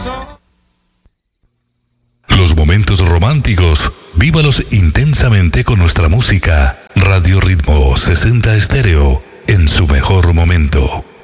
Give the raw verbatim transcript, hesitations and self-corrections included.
Los momentos románticos, vívalos intensamente con nuestra música. Radio Ritmo sesenta Estéreo, en su mejor momento.